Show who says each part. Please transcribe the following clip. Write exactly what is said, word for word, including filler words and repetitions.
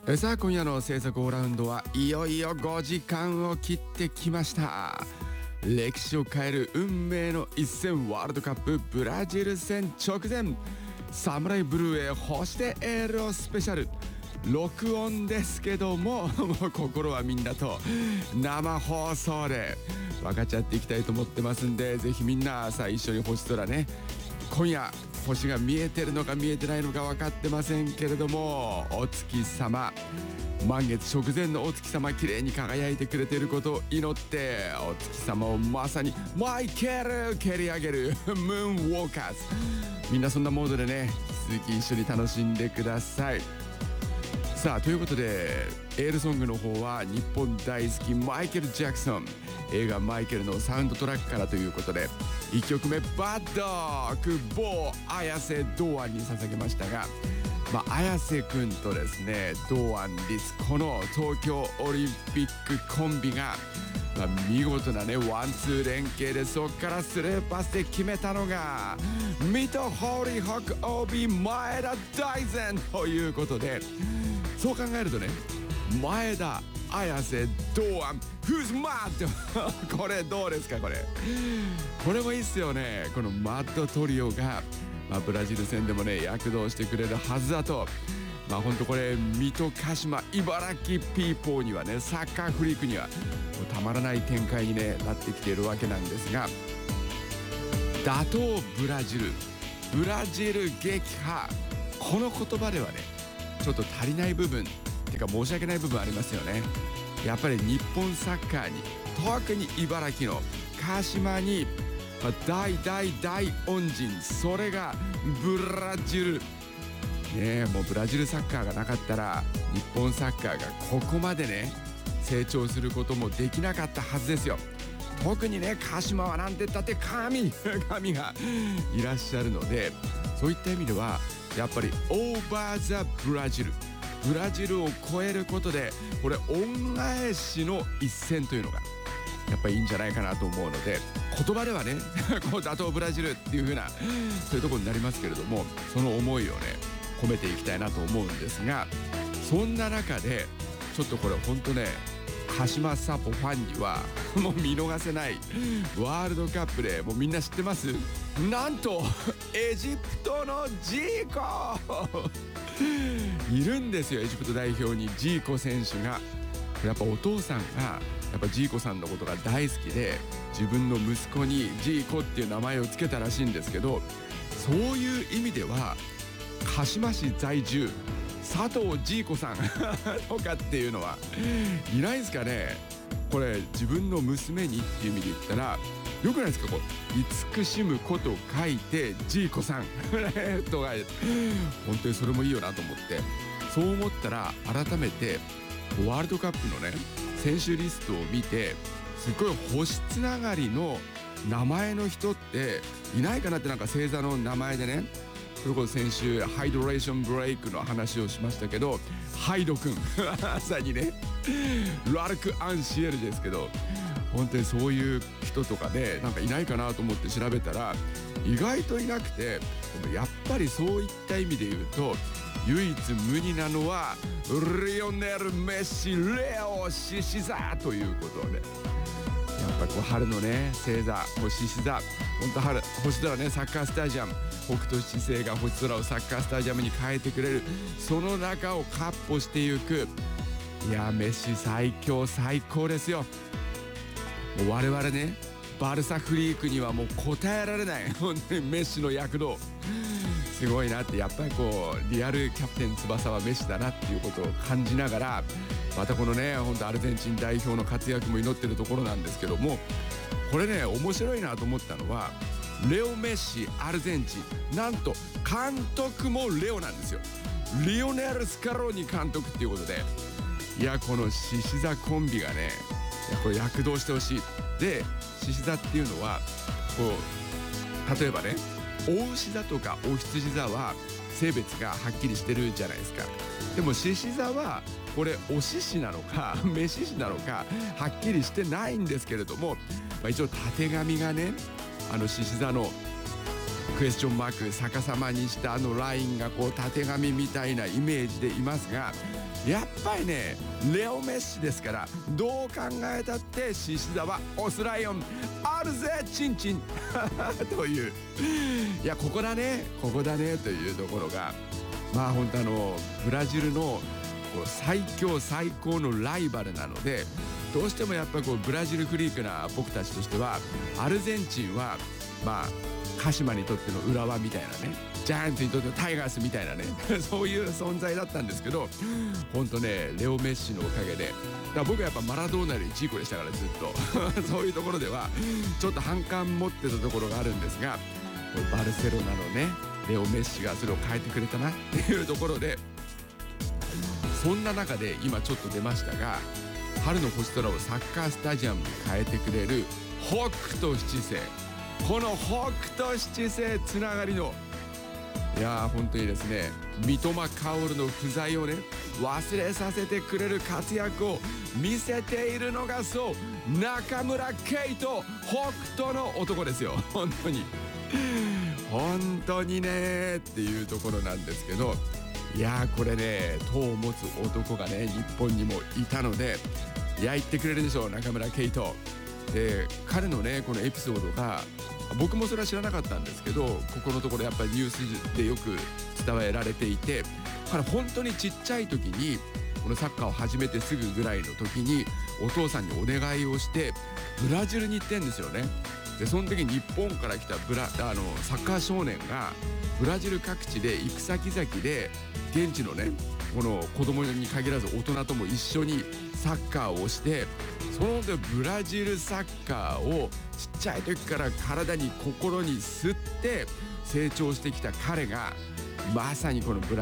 Speaker 1: えさあ今夜の制作オーラウンドはいよいよごじかんを切ってきました。歴史を変える運命の一戦、ワールドカップブラジル戦直前、サムライブルーへ星でエールをスペシャル、録音ですけどももう心はみんなと生放送で分かっちゃっていきたいと思ってますんで、ぜひみんなさあ一緒に星空ね、今夜星が見えてるのか見えてないのか分かってませんけれども、お月様、満月直前のお月様、綺麗に輝いてくれていることを祈って、お月様をまさにマイケル蹴り上げるムーンウォーカーズ、みんなそんなモードでね、引き続き一緒に楽しんでください。さあということで、エールソングの方は日本大好きマイケル・ジャクソン、映画マイケルのサウンドトラックからということで、いっきょくめバッドッグ某綾瀬堂安に捧げましたが、まあ、綾瀬くんとですね堂安律、この東京オリンピックコンビが、まあ、見事なねワンツー連携で、そこからスルーパスで決めたのが水戸ホーリーホーク オービー 前田大然ということで、そう考えるとね、前田、綾瀬、堂安 Who's mad これどうですか、これこれもいいっすよね。このマッドトリオが、まあ、ブラジル戦でもね躍動してくれるはずだと、まあ本当これ水戸鹿島茨城ピーポーにはね、サッカーフリークにはもうたまらない展開に、ね、なってきているわけなんですが、打倒ブラジル、ブラジル撃破、この言葉ではねちょっと足りない部分てか申し訳ない部分ありますよね。やっぱり日本サッカーに、特に茨城の鹿島に、まあ、大大大恩人、それがブラジルねえ、もうブラジルサッカーがなかったら日本サッカーがここまでね成長することもできなかったはずですよ。特にね鹿島はなんて言ったって神神がいらっしゃるので、そういった意味ではやっぱりオーバーザブラジル、ブラジルを超えることで、これ恩返しの一戦というのがやっぱりいいんじゃないかなと思うので、言葉ではねこう打倒ブラジルっていう風なそういうところになりますけれども、その思いをね込めていきたいなと思うんですが、そんな中でちょっとこれ本当ね、鹿島サポファンにはもう見逃せないワールドカップで、もうみんな知ってます、なんとエジプトのジーコいるんですよ。エジプト代表にジーコ選手が、やっぱお父さんがやっぱジーコさんのことが大好きで、自分の息子にジーコっていう名前を付けたらしいんですけど、そういう意味では鹿島市在住佐藤ジーコさんとかっていうのはいないですかね。これ自分の娘にっていう意味で言ったらよくないですか、こう慈しむこと書いてジーコさんとか、本当にそれもいいよなと思って、そう思ったら改めてワールドカップのね選手リストを見て、すっごい星つながりの名前の人っていないかなって、なんか星座の名前でね、それこそ先週ハイドレーションブレイクの話をしましたけど、ハイドくんまさにねラルク・アンシエルですけど、本当にそういう人とかでなんかいないかなと思って調べたら意外といなくて、でもやっぱりそういった意味で言うと唯一無二なのはリオネル・メッシ、レオ・シシザということで、やっぱこう春のね星座星シザ、本当春星空ね、サッカースタジアム、北斗七星が星空をサッカースタジアムに変えてくれる、その中を闊歩していく、いやメッシ最強最高ですよ。もう我々ねバルサフリークにはもう答えられない本当にメッシの躍動すごいなって、やっぱりこうリアルキャプテン翼はメッシだなっていうことを感じながら、またこのね本当アルゼンチン代表の活躍も祈ってるところなんですけども、これね面白いなと思ったのは、レオ・メッシアルゼンチン、なんと監督もレオなんですよ。リオネル・スカローニ監督っていうことで、いやこの獅子座コンビがね、いやこれ躍動してほしい。で獅子座っていうのはこう例えばね、お牛座とかお羊座は性別がはっきりしてるじゃないですか。でも獅子座はこれお獅子なのかメシシなのかはっきりしてないんですけれども、まあ、一応たてがみがね、あの獅子座のクエスチョンマーク逆さまにしたあのラインがこうたてがみみたいなイメージでいますが、 やっぱりねレオ・メッシですから、どう考えたって獅子座はオスライオンあるぜチンチンという、いやここだねここだねというところが、まあ本当あのブラジルのこう最強最高のライバルなので、どうしてもやっぱりこうブラジルフリークな僕たちとしては、アルゼンチンはまあ鹿島にとっての浦和みたいなね、ジャイアンツにとってのタイガースみたいなねそういう存在だったんですけど、本当ねレオ・メッシのおかげで、だから僕はやっぱマラドーナよりジーコでしたからずっとそういうところではちょっと反感持ってたところがあるんですが、これバルセロナのねレオ・メッシがそれを変えてくれたなっていうところで、そんな中で今ちょっと出ましたが、春の星空をサッカースタジアムに変えてくれる北斗七星、この北斗七星つながりの、いやー本当にですね、三笘薫の不在をね忘れさせてくれる活躍を見せているのが、そう中村敬斗、北斗の男ですよ。本当に本当にねっていうところなんですけど、いやーこれね党を持つ男がね日本にもいたので、いや言ってくれるでしょう中村敬斗で、彼のねこのエピソードが僕もそれは知らなかったんですけど、ここのところやっぱりニュースでよく伝えられていて、彼本当にちっちゃい時にこのサッカーを始めてすぐぐらいの時にお父さんにお願いをしてブラジルに行ってんですよね。でその時に日本から来たブラあのサッカー少年がブラジル各地で行く先々で現地のねこの子供に限らず大人とも一緒にサッカーをして、そのでブラジルサッカーをちっちゃい時から体に心に吸って成長してきた彼が、まさにこのブラ